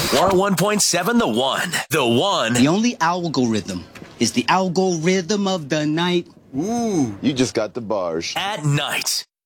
101.7 The One. The One. The only algorithm is the algorithm of the night. Ooh, you just got the bars. At night.